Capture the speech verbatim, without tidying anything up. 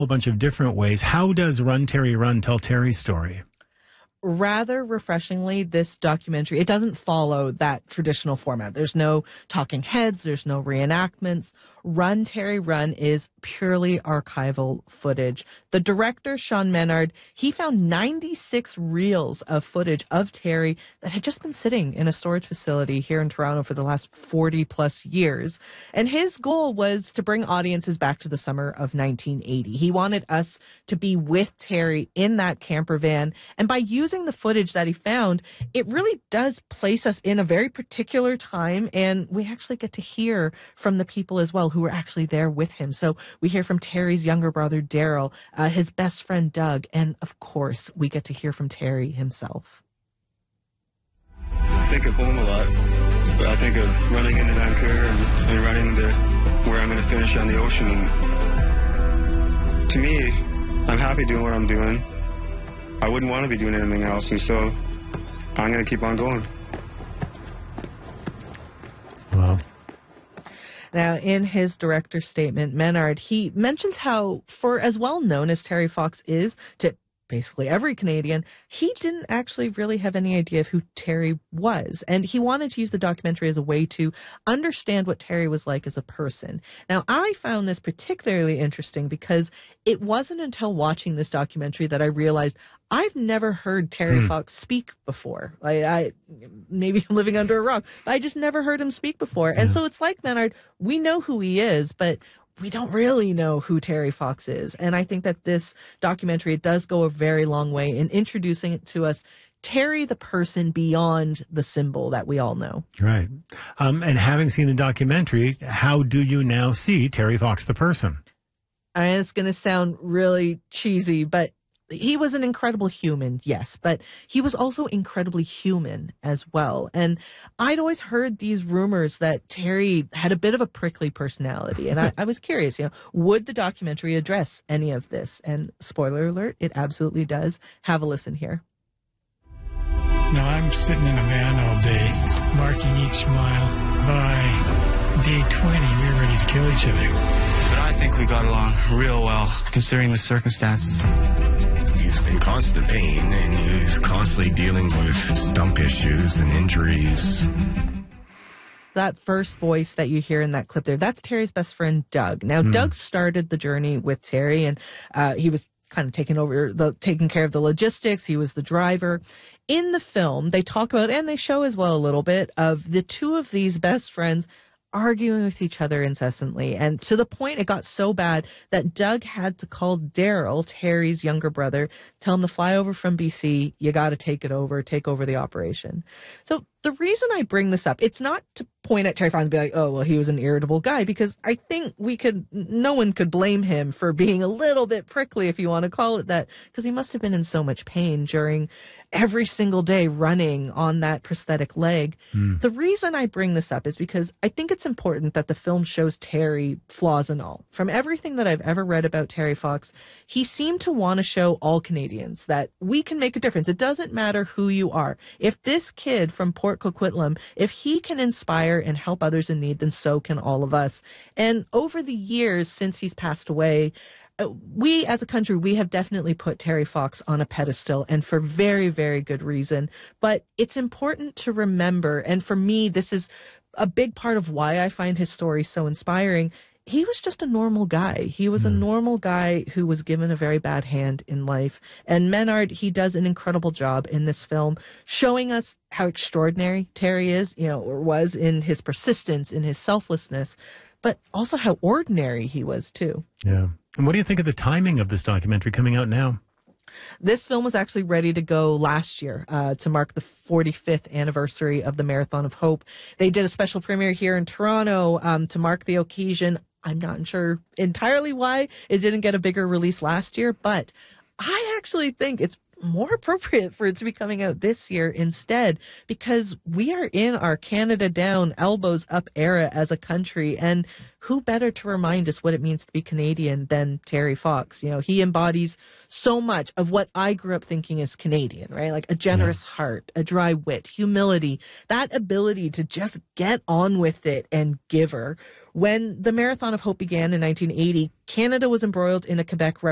whole bunch of different ways. How does Run, Terry, Run tell Terry's story? Rather refreshingly, this documentary, it doesn't follow that traditional format. There's no talking heads. There's no reenactments. Run, Terry, Run is purely archival footage. The director, Sean Menard, he found ninety-six reels of footage of Terry that had just been sitting in a storage facility here in Toronto for the last forty plus years. And his goal was to bring audiences back to the summer of nineteen eighty. He wanted us to be with Terry in that camper van. And by using the footage that he found, it really does place us in a very particular time. And we actually get to hear from the people as well who were actually there with him. So we hear from Terry's younger brother, Daryl, uh, his best friend, Doug, and of course, we get to hear from Terry himself. I think of home a lot, but I think of running into Vancouver and, and running to where I'm going to finish on the ocean. And to me, I'm happy doing what I'm doing. I wouldn't want to be doing anything else, and so I'm going to keep on going. Wow. Now, in his director's statement, Menard, he mentions how, for as well known as Terry Fox is to basically every Canadian, he didn't actually really have any idea of who Terry was. And he wanted to use the documentary as a way to understand what Terry was like as a person. Now, I found this particularly interesting because it wasn't until watching this documentary that I realized I've never heard Terry hmm. Fox speak before. Like, I maybe I'm living under a rock, but I just never heard him speak before. Yeah. And so it's like Menard, we know who he is, but we don't really know who Terry Fox is. And I think that this documentary, it does go a very long way in introducing it to us, Terry the person beyond the symbol that we all know. Right. Um, and having seen the documentary, how do you now see Terry Fox the person? I mean, it's going to sound really cheesy, but he was an incredible human, yes, but he was also incredibly human as well. And I'd always heard these rumors that Terry had a bit of a prickly personality. And I, I was curious, you know, would the documentary address any of this? And spoiler alert, it absolutely does. Have a listen here. Now I'm sitting in a van all day, marking each mile. By day twenty, we were ready to kill each other. But I think we got along real well, considering the circumstances. He's in constant pain, and he's constantly dealing with stump issues and injuries. That first voice that you hear in that clip there, that's Terry's best friend, Doug. Now, mm. Doug started the journey with Terry, and uh, he was kind of taking over the taking care of the logistics. He was the driver. In the film, they talk about, and they show as well a little bit, of the two of these best friends arguing with each other incessantly. And to the point it got so bad that Doug had to call Daryl, Terry's younger brother, tell him to fly over from B C. You got to take it over, take over the operation. So the reason I bring this up, it's not to point at Terry Fox and be like, oh, well, he was an irritable guy, because I think we could, no one could blame him for being a little bit prickly, if you want to call it that, because he must have been in so much pain during every single day running on that prosthetic leg. Mm. The reason I bring this up is because I think it's important that the film shows Terry, flaws and all. From everything that I've ever read about Terry Fox, he seemed to want to show all Canadians that we can make a difference. It doesn't matter who you are. If this kid from Port Coquitlam, if he can inspire and help others in need, then so can all of us. And over the years since he's passed away, we as a country, we have definitely put Terry Fox on a pedestal, and for very, very good reason. But it's important to remember, and for me, this is a big part of why I find his story so inspiring. He was just a normal guy. He was mm. a normal guy who was given a very bad hand in life. And Menard, he does an incredible job in this film, showing us how extraordinary Terry is, you know, or was, in his persistence, in his selflessness, but also how ordinary he was too. Yeah. And what do you think of the timing of this documentary coming out now? This film was actually ready to go last year uh, to mark the forty-fifth anniversary of the Marathon of Hope. They did a special premiere here in Toronto um, to mark the occasion. I'm not sure entirely why it didn't get a bigger release last year, but I actually think it's more appropriate for it to be coming out this year instead, because we are in our Canada down, elbows up era as a country. And who better to remind us what it means to be Canadian than Terry Fox? You know, he embodies so much of what I grew up thinking is Canadian, right? Like a generous yeah. heart, a dry wit, humility, that ability to just get on with it and give her. When the Marathon of Hope began in nineteen eighty, Canada was embroiled in a Quebec